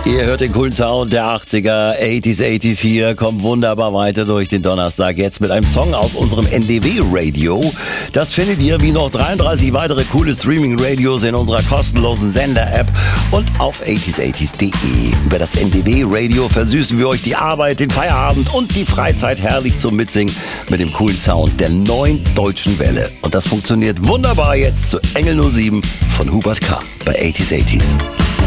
Ihr hört den coolen Sound der 80er, 80s hier, kommt wunderbar weiter durch den Donnerstag. Jetzt mit einem Song aus unserem NDW-Radio. Das findet ihr wie noch 33 weitere coole Streaming-Radios in unserer kostenlosen Sender-App und auf 80s80s.de. Über das NDW-Radio versüßen wir euch die Arbeit, den Feierabend und die Freizeit herrlich zum Mitsingen mit dem coolen Sound der neuen deutschen Welle. Und das funktioniert wunderbar jetzt zu Engel 07 von Hubert K. bei 80s80s.